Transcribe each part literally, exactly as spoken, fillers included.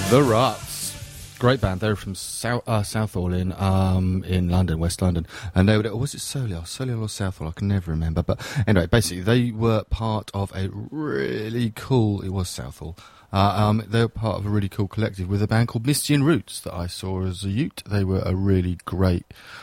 The Ruts. Great band. They were from South, uh, Southall in um, in London, West London. And they were, or was it Solihull? Solihull or Southall? I can never remember. But anyway, basically, they were part of a really cool, it was Southall. Uh, um, they were part of a really cool collective with a band called Mistian Roots that I saw as a youth. They were a really great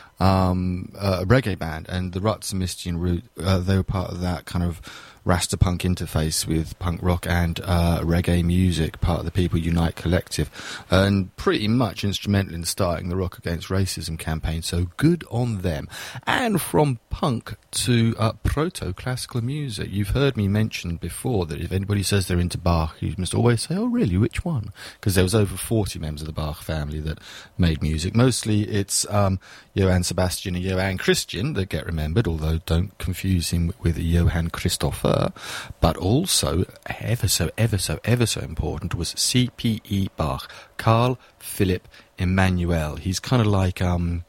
um, uh, reggae band. And the Ruts and Mistian Roots, uh, they were part of that kind of Rasta punk interface with punk rock and uh, reggae music, part of the People Unite collective, and pretty much instrumental in starting the Rock Against Racism campaign, so good on them. And from punk to uh, proto-classical music, you've heard me mention before that if anybody says they're into Bach, you must always say, oh really, which one? Because there was over forty members of the Bach family that made music. Mostly it's um, Johann Sebastian and Johann Christian that get remembered, although don't confuse him with Johann Christopher. But also, ever so, ever so, ever so important was C P E Bach, Carl Philipp Emanuel. He's kind of like, um,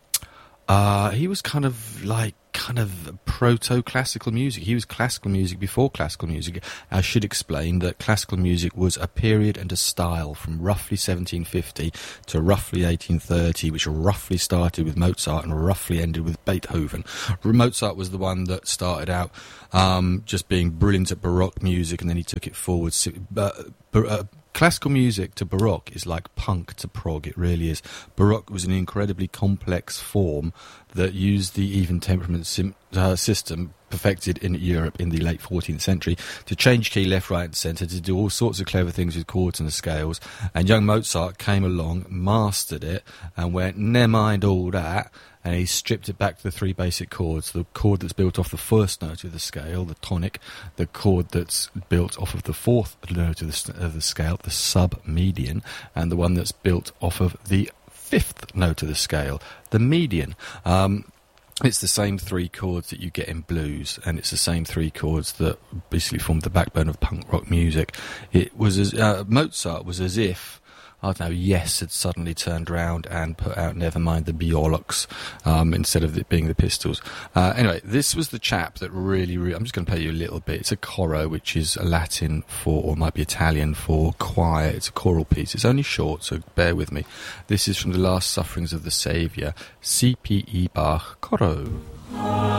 uh, he was kind of like, kind of proto-classical music. He was classical music before classical music. I should explain that classical music was a period and a style from roughly seventeen fifty to roughly eighteen thirty, which roughly started with Mozart and roughly ended with Beethoven. Mozart was the one that started out um, just being brilliant at Baroque music, and then he took it forward. Uh, uh, Classical music to Baroque is like punk to prog, it really is. Baroque was an incredibly complex form that used the even temperament sim- uh, system perfected in Europe in the late fourteenth century to change key left, right and centre, to do all sorts of clever things with chords and the scales. And young Mozart came along, mastered it, and went, never mind all that, and he stripped it back to the three basic chords. The chord that's built off the first note of the scale, the tonic, the chord that's built off of the fourth note of the, of the scale, the sub-median, and the one that's built off of the fifth note of the scale, the median. Um, it's the same three chords that you get in blues, and it's the same three chords that basically formed the backbone of punk rock music. It was as, uh, Mozart was as if, I don't know, Yes had suddenly turned around and put out Nevermind the Biolocs um, instead of it being the Pistols. Uh, anyway, this was the chap that really, really... I'm just going to play you a little bit. It's a coro, which is Latin for, or might be Italian for choir. It's a choral piece. It's only short, so bear with me. This is from The Last Sufferings of the Saviour, C P E Bach Coro.